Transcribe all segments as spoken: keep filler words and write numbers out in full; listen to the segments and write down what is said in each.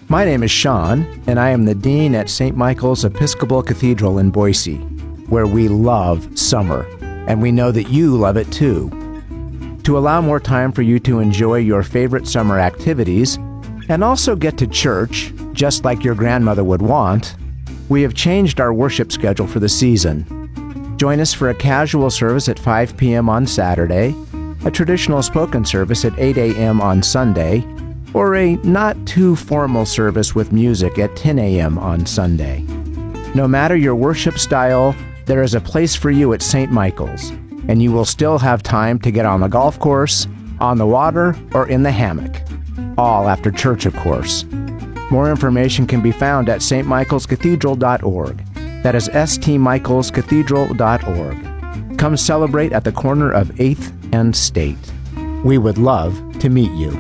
My name is Sean, and I am the Dean at Saint Michael's Episcopal Cathedral in Boise, where we love summer, and we know that you love it too. To allow more time for you to enjoy your favorite summer activities, and also get to church, just like your grandmother would want, we have changed our worship schedule for the season. Join us for a casual service at five p.m. on Saturday, a traditional spoken service at eight a.m. on Sunday, or a not-too-formal service with music at ten a.m. on Sunday. No matter your worship style, there is a place for you at Saint Michael's, and you will still have time to get on the golf course, on the water, or in the hammock. All after church, of course. More information can be found at s t michaels cathedral dot org. That is s t michaels cathedral dot org. Come celebrate at the corner of eighth and State. We would love to meet you.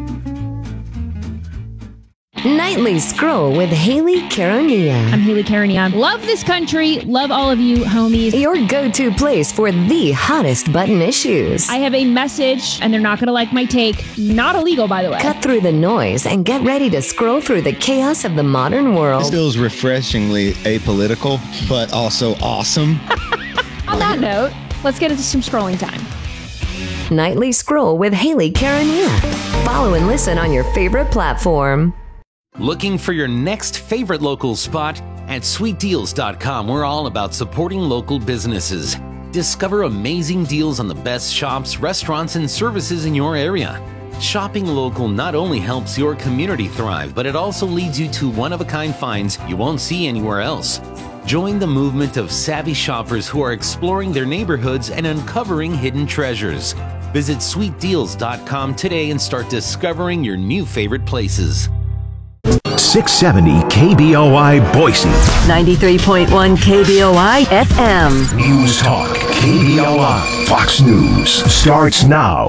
Nightly Scroll with Haley Caronia. I'm Haley Caronia. Love this country. Love all of you, homies. Your go-to place for the hottest button issues. I have a message, and they're not going to like my take. Not illegal, by the way. Cut through the noise and get ready to scroll through the chaos of the modern world. This feels refreshingly apolitical, but also awesome. On that note, let's get into some scrolling time. Nightly Scroll with Haley Caronia. Follow and listen on your favorite platform. Looking for your next favorite local spot? At sweet deals dot com, we're all about supporting local businesses. Discover amazing deals on the best shops, restaurants, and services in your area. Shopping local not only helps your community thrive, but it also leads you to one-of-a-kind finds you won't see anywhere else. Join the movement of savvy shoppers who are exploring their neighborhoods and uncovering hidden treasures. Visit sweet deals dot com today and start discovering your new favorite places. six seventy K B O I Boise. ninety-three point one K B O I F M. News Talk K B O I. Fox News starts now.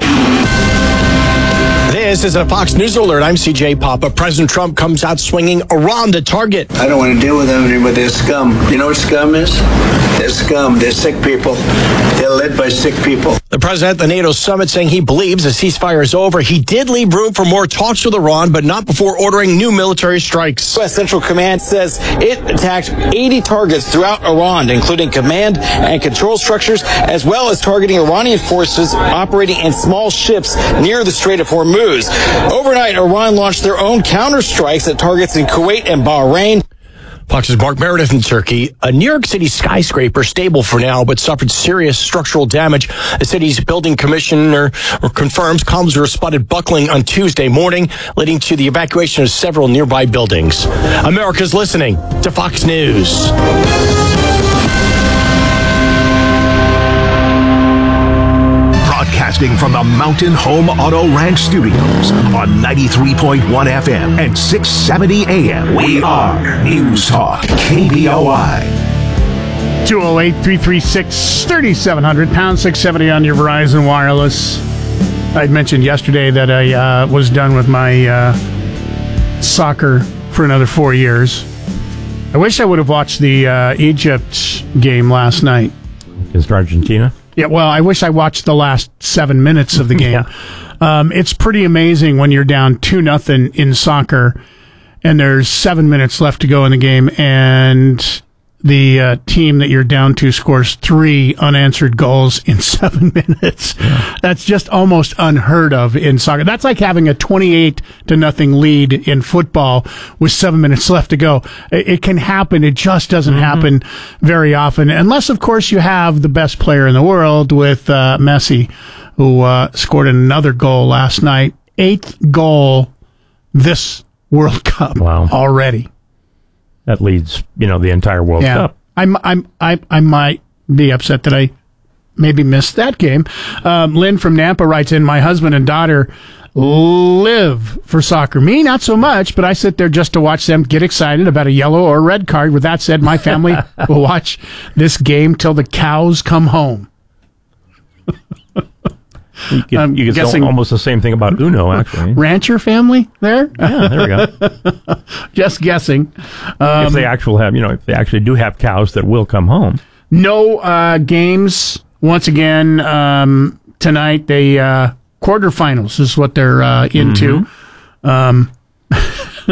This is a Fox News Alert. I'm C J Papa. President Trump comes out swinging Iran to target. I don't want to deal with them anymore. They're scum. You know what scum is? They're scum. They're sick people. They're led by sick people. The president at the NATO summit saying he believes the ceasefire is over. He did leave room for more talks with Iran, but not before ordering new military strikes. U S Central Command says it attacked eighty targets throughout Iran, including command and control structures, as well as targeting Iranian forces operating in small ships near the Strait of Hormuz. Overnight, Iran launched their own counterstrikes at targets in Kuwait and Bahrain. Fox's Mark Meredith in Turkey. A New York City skyscraper, stable for now, but suffered serious structural damage. The city's building commissioner confirms columns were spotted buckling on Tuesday morning, leading to the evacuation of several nearby buildings. America's listening to Fox News. Broadcasting from the Mountain Home Auto Ranch Studios on ninety-three point one F M and six seventy A M. We are News Talk K B O I. two oh eight, three three six, three seven zero zero, pound six seventy on your Verizon Wireless. I'd mentioned yesterday that I uh, was done with my uh, soccer for another four years. I wish I would have watched the uh, Egypt game last night. Against Argentina? Yeah, well, I wish I watched the last seven minutes of the game. yeah. um, it's pretty amazing when you're down two nothing in soccer, and there's seven minutes left to go in the game, and the uh, team that you're down to scores three unanswered goals in seven minutes. Yeah. That's just almost unheard of in soccer. That's like having a twenty-eight to nothing lead in football with seven minutes left to go. It, it can happen. It just doesn't mm-hmm. happen very often, unless, of course, you have the best player in the world with uh, Messi, who uh, scored another goal last night. Eighth goal this World Cup wow. already. That leads, you know, the entire World yeah. Cup. I'm, I'm, I, I might be upset that I maybe missed that game. Um, Lynn from Nampa writes in, my husband and daughter live for soccer. Me, not so much, but I sit there just to watch them get excited about a yellow or red card. With that said, my family will watch this game till the cows come home. You could, I'm you could guessing say almost the same thing about Uno, actually. Rancher family there? Yeah, there we go. Just guessing. Um, if they actually have, you know, if they actually do have cows that will come home. No uh, games once again um, tonight. They uh, quarterfinals is what they're uh, into. Mm-hmm. Um,